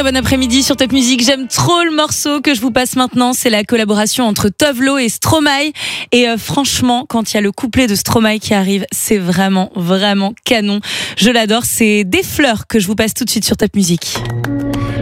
bon après-midi sur Top Music. J'aime trop le morceau que je vous passe maintenant. C'est la collaboration entre Tove Lo et Stromae. Et franchement, quand il y a le couplet de Stromae qui arrive, c'est vraiment, vraiment canon. Je l'adore. C'est Des fleurs que je vous passe tout de suite sur Top Music.